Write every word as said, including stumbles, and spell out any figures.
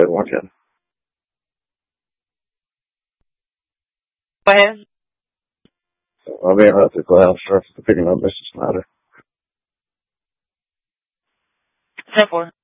said one yet. Go ahead. I'm being interrupted. Go ahead. I'm sorry for picking up Mister Snyder. ten four.